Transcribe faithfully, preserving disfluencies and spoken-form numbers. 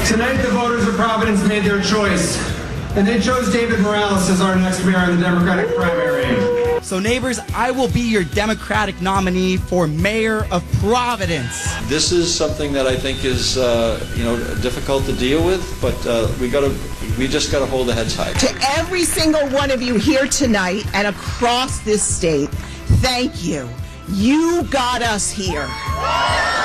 Tonight, the voters of Providence made their choice, and they chose David Morales as our next mayor in the Democratic primary. So, neighbors, I will be your Democratic nominee for mayor of Providence. This is something that I think is, uh, you know, difficult to deal with, but uh, we got to, we just got to hold the heads high. To every single one of you here tonight and across this state, thank you. You got us here.